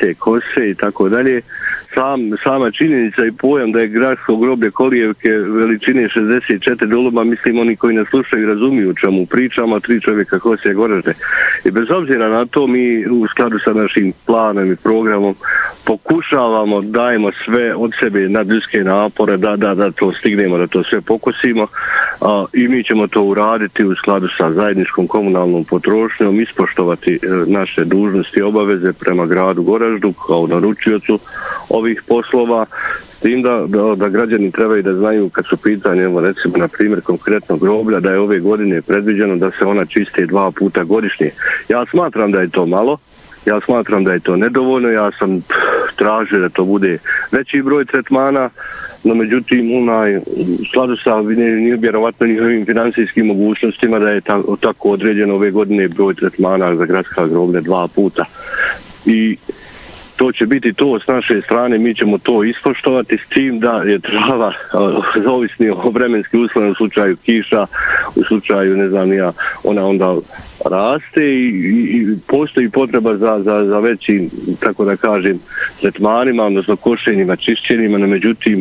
nese kose i tako dalje. Sama činjenica i pojam da je gradsko groblje Kolijevke veličine 64 duluma, mislim oni koji nas slušaju i razumiju o čemu pričamo, 3 čovjeka kose Goražde. I bez obzira na to mi u skladu sa našim planom i programom pokušavamo, dajemo sve od sebe nadljudske napore da to stignemo, da to sve pokosimo i mi ćemo to uraditi u skladu sa zajedničkom komunalnom potrošnjom, ispoštovati naše dužnosti i obaveze prema gradu Goraždu kao naručiocu ovih poslova, s tim da građani trebaju da znaju kad su pitanje, evo recimo na primjer konkretnog groblja, da je ove godine predviđeno da se ona čiste 2 puta godišnje. Ja smatram da je to malo, ja smatram da je to nedovoljno, ja sam tražio da to bude veći broj tretmana, no međutim u skladu sa vjerovatno njihovim financijskim mogućnostima da je tako određeno ove godine broj tretmana za gradska groblja 2 puta. I to će biti to s naše strane, mi ćemo to ispoštovati s tim da je trava zavisni o vremenskim uslovima, u slučaju kiša, u slučaju ne znam ja, ona onda raste i postoji potreba za većim, tako da kažem, tretmanima, odnosno košenjima, čišćenjima, no međutim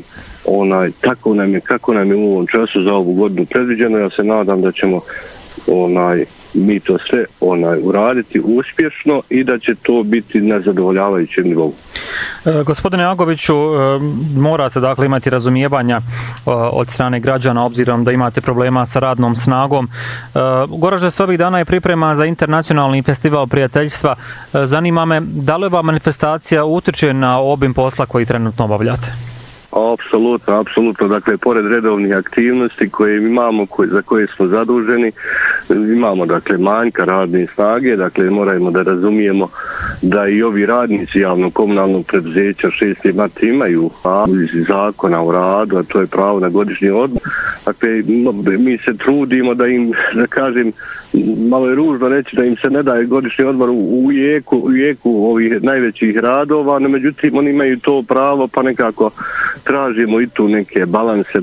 kako nam je u ovom času za ovu godinu predviđeno, ja se nadam da ćemo mi to sve uraditi uspješno i da će to biti na zadovoljavajućem nivou. Gospodine Agoviću, mora se dakle imati razumijevanja od strane građana obzirom da imate problema sa radnom snagom. Goražde se ovih dana je priprema za internacionalni festival prijateljstva. Zanima me, da li ova manifestacija utječe na obim posla koji trenutno obavljate? Apsolutno. Dakle, pored redovnih aktivnosti koje imamo, za koje smo zaduženi, imamo dakle manjka radne snage, dakle moramo da razumijemo da i ovi radnici javnog komunalnog preduzeća 6. mart imaju iz zakona o radu, a to je pravo na godišnji odmor. Dakle, mi se trudimo da im, da kažem, malo je ružno reći da im se ne daje godišnji odmor u jeku ovih najvećih radova, no međutim oni imaju to pravo, pa nekako tražimo i tu neke balanse,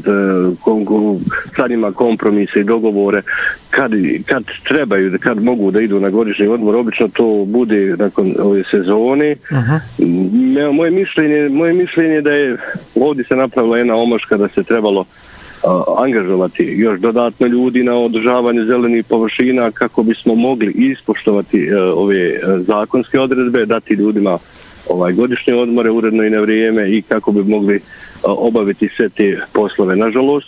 sa njima kompromise i dogovore kad trebaju, kad mogu da idu na godišnji odmor. Obično to bude nakon ove sezone. Moje mišljenje da je ovdje se napravila jedna omaška da se trebalo angažovati još dodatno ljudi na održavanju zelenih površina kako bismo mogli ispoštovati ove zakonske odredbe, dati ljudima godišnje odmore uredno i na vrijeme i kako bi mogli obaviti sve te poslove. Nažalost,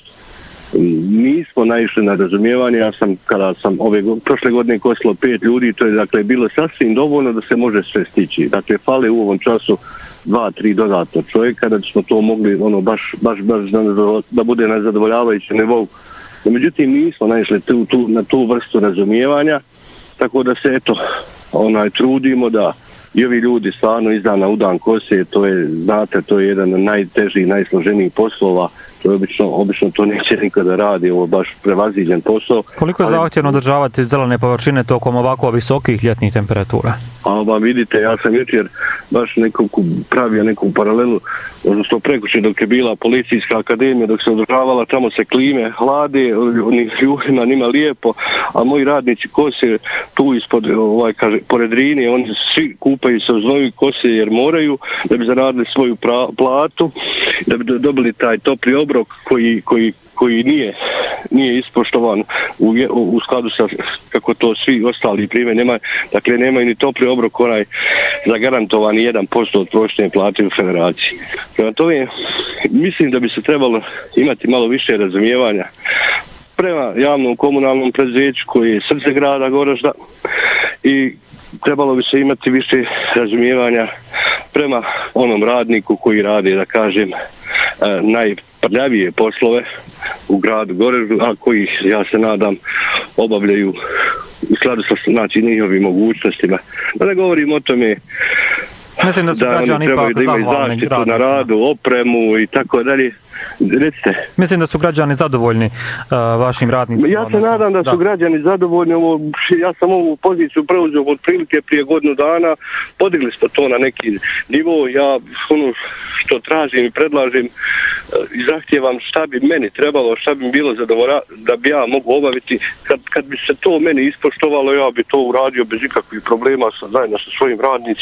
nismo naišli na razumijevanje. Kada sam prošle godine kosilo 5 ljudi, to je dakle bilo sasvim dovoljno da se može sve stići. Dakle, fale u ovom času 2-3 dodatno čovjeka da smo to mogli baš da bude na zadovoljavajućem nivou. Međutim, nismo naišli na tu vrstu razumijevanja, tako da se trudimo da i ovi ljudi stvarno iz dana u dan kose, to je jedan od najtežih, najsloženijih poslova. To je obično to neće nikada radi, ovo baš prevaziđen posao. Koliko je zahtjevno održavati zelene površine tokom ovako visokih ljetnih temperatura? Vidite, ja sam jučer baš pravio neku paralelu, odnosno prekuće dok je bila policijska akademija, dok se održavala, tamo se klime hlade, ljudima nima lijepo, a moji radnici kose tu ispod, pored Rine, oni svi kupaju se u znoju kose jer moraju, da bi zaradili svoju platu, da bi dobili taj topli obrok koji nije ispoštovan u skladu sa kako to svi ostali primjer. Dakle, nemaju ni topli obrok zagarantovani 1% od prosječne plate u federaciji. Prema tome, mislim da bi se trebalo imati malo više razumijevanja prema javnom komunalnom preduzeću koji je srce grada Goražda i trebalo bi se imati više razumijevanja prema onom radniku koji radi, da kažem, najprljavije poslove u gradu Goraždu, a koji, ja se nadam, obavljaju u skladu sa njihovim mogućnostima. Da ne govorim o tome da oni trebaju da imaju zaštitu na radu, opremu i tako dalje. Recite. Mislim da su građani zadovoljni vašim radnicima. Ja se nadam da su građani zadovoljni. Ja sam ovu poziciju preuzeo otprilike prije godinu dana. Podigli smo to na neki nivo. Ja što tražim i predlažim i zahtijevam šta bi meni trebalo, šta bi bilo zadovoljno da bi ja mogu obaviti. Kad bi se to meni ispoštovalo, ja bi to uradio bez ikakvih problema zajedno sa svojim radnicima.